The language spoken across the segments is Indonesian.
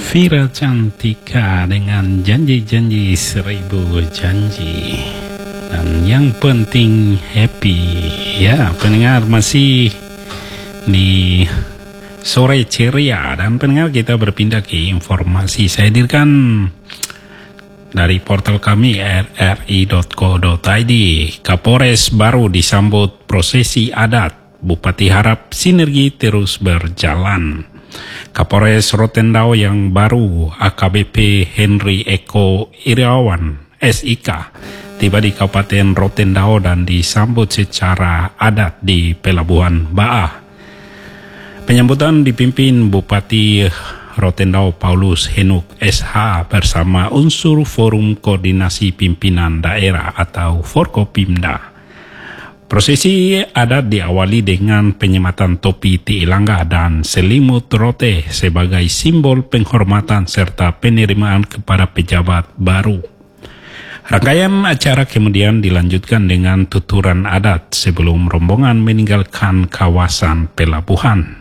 Vira Cantika dengan janji-janji 1000 janji. Dan yang penting happy. Ya, pendengar masih di sore ceria. Dan pendengar kita berpindah ke informasi. Saya hadirkan dari portal kami rri.co.id. Kapolres baru disambut prosesi adat. Bupati harap sinergi terus berjalan. Kapolres Rotendao yang baru AKBP Henry Eko Irawan SIK tiba di Kabupaten Rotendao dan disambut secara adat di Pelabuhan Baah. Penyambutan dipimpin Bupati Rotendao Paulus Henuk SH bersama unsur Forum Koordinasi Pimpinan Daerah atau Forkopimda. Prosesi adat diawali dengan penyematan topi Tiilangga dan selimut rote sebagai simbol penghormatan serta penerimaan kepada pejabat baru. Rangkaian acara kemudian dilanjutkan dengan tuturan adat sebelum rombongan meninggalkan kawasan pelabuhan.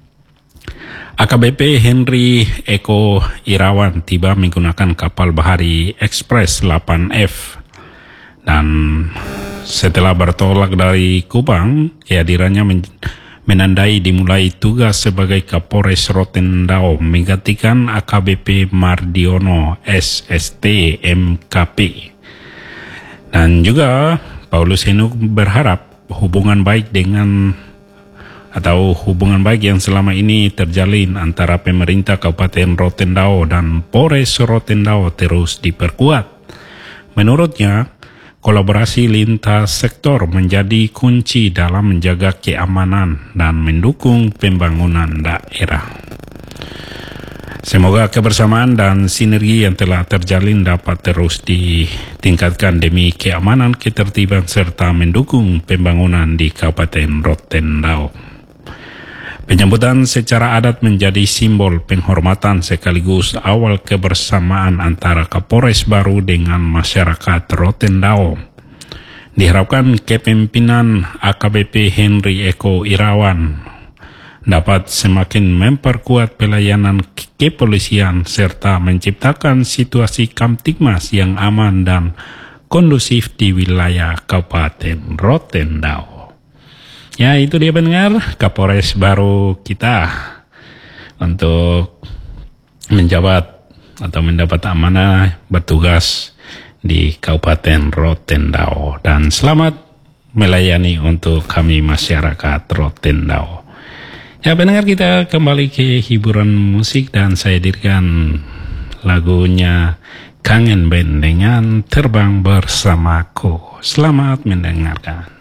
AKBP Henry Eko Irawan tiba menggunakan kapal bahari Express 8F dan setelah bertolak dari Kupang, kehadirannya menandai dimulai tugas sebagai Kapolres Rotendao menggantikan AKBP Mardiono SST MKP. Dan juga Paulus Henuk berharap hubungan baik yang selama ini terjalin antara pemerintah Kabupaten Rotendao dan Polres Rotendao terus diperkuat. Menurutnya, kolaborasi lintas sektor menjadi kunci dalam menjaga keamanan dan mendukung pembangunan daerah. Semoga kebersamaan dan sinergi yang telah terjalin dapat terus ditingkatkan demi keamanan, ketertiban, serta mendukung pembangunan di Kabupaten Rotendao. Penyambutan secara adat menjadi simbol penghormatan sekaligus awal kebersamaan antara Kapolres baru dengan masyarakat Rotendao. Diharapkan kepemimpinan AKBP Henry Eko Irawan dapat semakin memperkuat pelayanan kepolisian serta menciptakan situasi Kamtibmas yang aman dan kondusif di wilayah Kabupaten Rotendao. Ya, itu dia pendengar, Kapolres baru kita untuk menjabat atau mendapat amanah bertugas di Kabupaten Rotendao. Dan selamat melayani untuk kami masyarakat Rotendao. Ya pendengar, kita kembali ke hiburan musik dan saya hadirkan lagunya Kangen Band dengan Terbang Bersamaku. Selamat mendengarkan.